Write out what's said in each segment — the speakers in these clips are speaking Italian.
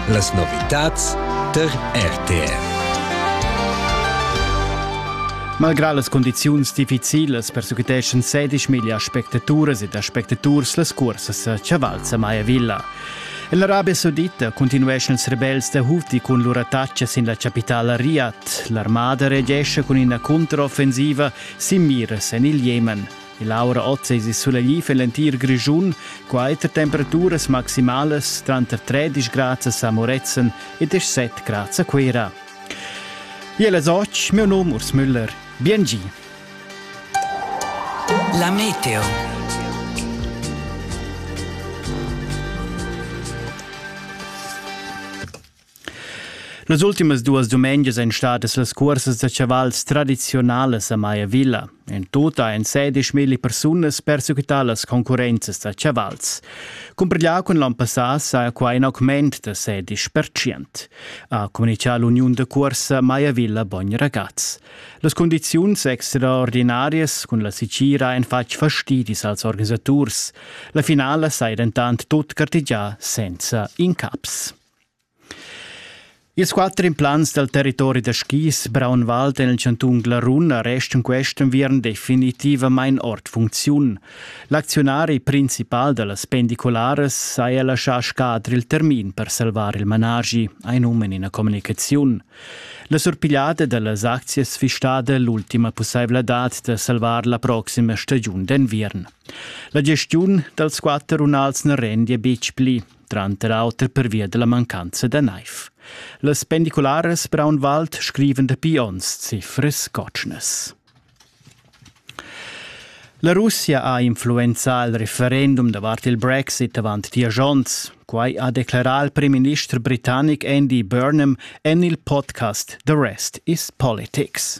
Las novitats der RTR. Malgrado las condiziuns difficilas perseguiteschan 16.000 spectatures ed spectaturs las cursas a Chavalza Maya Villa. En l'Arabia Saudita continueschan ils rebels da Houthi con loro attacches in la capitale Riyadh. L'armada reagisce con una controffensiva simiras en il Yemen. Il aura ozzesi sulla lifa e l'entir grigiun, quaiter temperaturas maximales, 13 gradi a Moretzen e 17 gradi a Quera. Ielas och, meu nome Urs Müller. Biengi. La meteo. Las ultimas duas domengias ein stadas las cursas de chavals tradizionales a Maya Villa. En tota ein 16.000 personas perseguitar las concurrenzas de chavals. Comparglia con l'an passat sa qua un augment de 16%. A comunicar l'Union de Cursa Maya Villa Bogn Ragaz. Las condiziuns extraordinarias con la sicira en fac fastidis als organisaturs. La finale sa intant tot cartigià senza incaps. Ils quattro implants del territorio de Schis, Braunwald e il Cantun Glarun restan questo viren definitivamente ort funziun. L'azionari principal delle spendicolares sai lasciar scadere il termin per salvare il managi, ai numen in comunicazione. La sorpigliata delle azioni sfistada l'ultima possibilità di salvare la prossima stagione d'inverno. La gestione dels quattro unals ne rende bec pli, tranter auter per via della mancanza de naif. Le spendicolares Braunwald scriven de pions cifres gotschnes. La Russia ha influenzato il referendum davart il Brexit avant di agents, quai ha declarato il primo ministro britannico Andy Burnham en il podcast The Rest is Politics.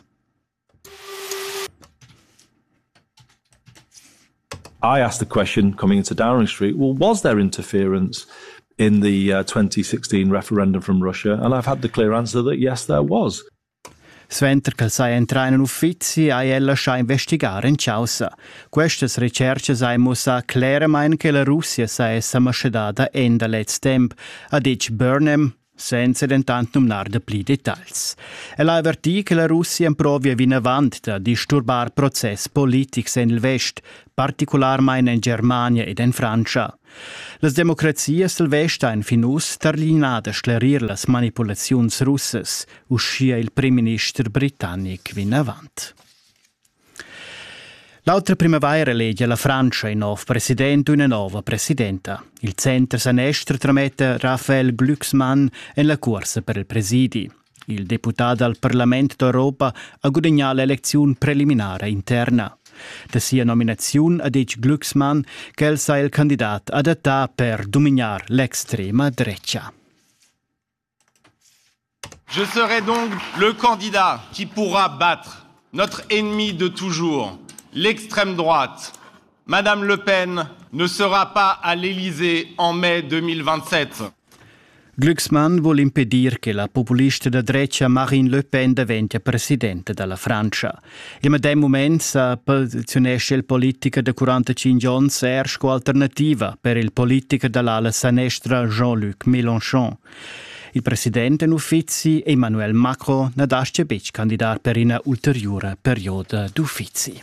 I asked the question coming into Downing Street, well, was there interference in the 2016 referendum from Russia? And I've had the clear answer that yes, there was. Sventer che sai entrare in uffizi a ella scha investigare in Chausa. Queste ricerche sai musa chiaramente che la Russia sa essa mascedata enda let's temp, a dic Burnham, senza intanto nominare de pli dettagli. E la avvertì che la Russia improvia vin avant da disturbar process politics in il West, particolarmente in Germania ed in Francia. Las democrazias del West han finus terlinada sclarir las manipulazions russas, uscia il primo ministro britannic vin avant. L'altra primavera legge la Francia un nuovo presidente e una nuova presidenta. Il centro sinistra tramette Raphael Glucksmann in la corsa per il presidi. Il deputato al Parlamento d'Europa ha guadagnato l'elezione preliminare interna. Da sia nominazione ha detto Glucksmann che il sia il candidato adattato per dominare l'extrema destra. Je serai donc le candidat qui pourra battre notre ennemi de toujours, l'extrême droite. Madame Le Pen ne sera pas à l'Élysée en mai 2027. Glucksmann vuole impedire che la populista de destra Marine Le Pen diventi presidente della Francia. In medem moment sa posizionesce il politico de 45 anni ergo alternativa per il politico dell'ala sinistra Jean-Luc Mélenchon. Il presidente in uffizi Emmanuel Macron ne dasce bec candidat per una ulteriore periodo d'uffizi.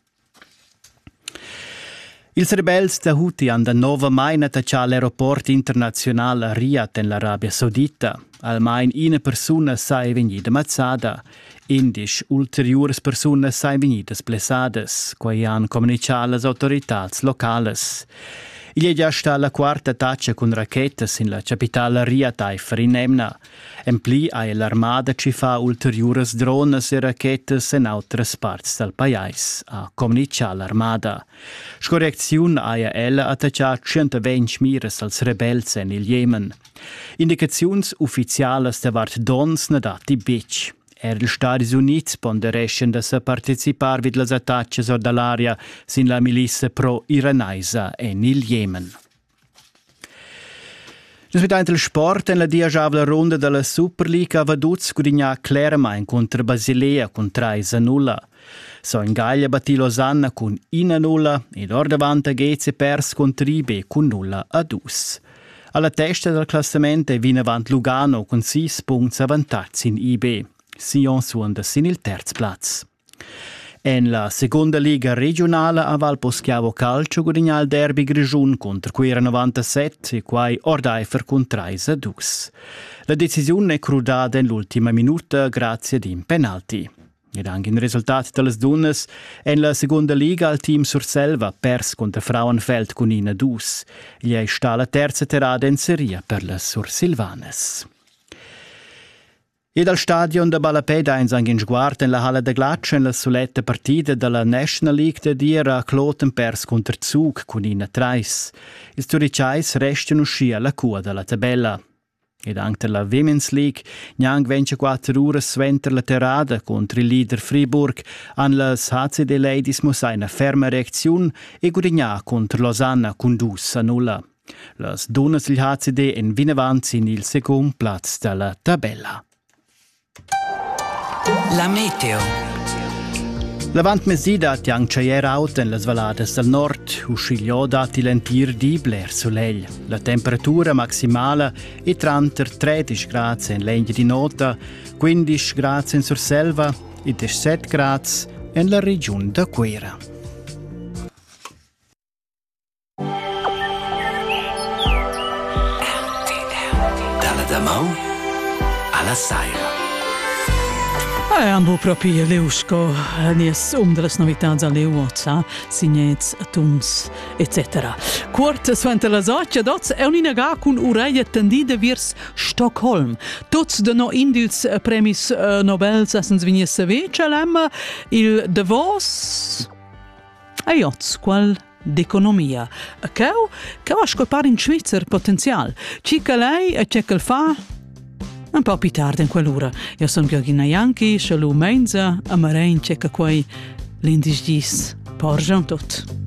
Ils rebels da Houthi han da novamain attacciato l'aeroporto internazionale a Riyadh in l'Arabia Saudita. Almain una persona sai vegnida mazzada. Indisch ulteriores personas sai vegnidas blessadas, quai han comunicato las autoritats locales. Il è già stata la quarta attacca con rachetas in la capitale Riyadh in Emna. En pli ha l'armada ci fa ulteriores drones e rachetas in altre parti del paese, a comunicato l'armada. Scorrezione ha ella attacciato 120 miras als rebels in il Yemen. Indicazioni ufficiali davart dons ne dati bec. Gli Stati Uniti ponderescen da se participar vid las attacches dall'aria sin la milizia pro-iranaisa en il Yemen. Rispetto al sport, in la diagevole ronda della Superliga va Duz guadagna chiaramente contro Basilea con 3-0. So in Gallia battì Losanna con 1-0 ed or davanti a Ghezze pers con Ribe con 0-2. Alla testa del classament è vinavant Lugano con 6 punti avantatsi in IB. Sion suonda sin il terz plaz. En la seconda liga regionale a Val Poschiavo Calcio guadagna il derby Grigiun contro Quera 97 e quai Ordeifer con 3-2. La decisione è crudata nell'ultima minuta grazie ad un penalty. Ed anche in risultato delle donne, en la seconda liga il team Surselva pers contro Frauenfeld con 1-2. Gli è sta la terza terrada in serie per le Sursilvanes. E dal stadion de Balapeda in San Sguard in la Halle de Glaccia in la soletta partita della National League de Diera a Kloten pers contro Zug con 1-3. I storicis restano uscì alla cua della tabella. Ed anche la Women's League, neanche 24 ore sventer la terrada contro il leader Fribourg, an las HCD Ladies mossa una ferma reazione e guadagna contro Lausanne con 2-0. Las donnes del HCD in vinavanti in il secondo plaz della tabella. La meteo. Lavant mesida tiang chaier out en las valadas del nord, usciglio dati lentir di bler soleil. La temperatura maximale è 33 gradi in legna di nota, 15 gradi in Surselva e 17 gradi in la regione da Quera. Dalla Damau alla Saira. Ambo proprio Leusco, nies delle novità all'Europa, signets, tuns, etc. Quart suente la soccia, dots è un'inaga con oreia tendida vers Stockholm. Tots de no indils premis Nobel sassens vignes savece lemma il Davos aiots qual d'economia. Che ha scopare in Svizzera potenzial. Cica lei e c'è che fa un po' più tardi in quell'ora. Io sono Gheorghina Ianchi, scialù menza, a Marein c'è che quei l'indis gis porgian tot.